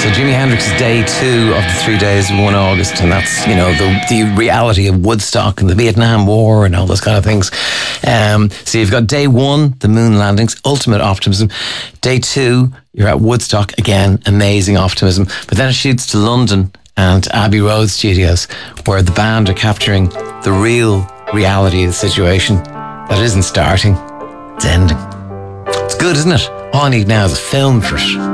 So Jimi Hendrix's day 2 of the 3 days of 1 August, and that's, you know, the reality of Woodstock and the Vietnam War and all those kind of things. So you've got day 1, the moon landings, ultimate optimism. Day 2, you're at Woodstock again, amazing optimism. But then it shoots to London and Abbey Road Studios, where the band are capturing the real reality of the situation. That isn't starting, it's ending. It's good, isn't it? All I need now is a film for it.